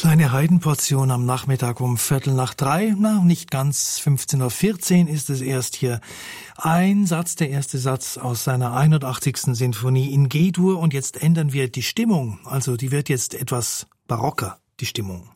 Kleine Heidenportion am Nachmittag um 2:45. Nicht ganz 15:14 ist es erst hier. Ein Satz, der erste Satz aus seiner 81. Sinfonie in G-Dur. Und jetzt ändern wir die Stimmung. Also die wird jetzt etwas barocker, die Stimmung.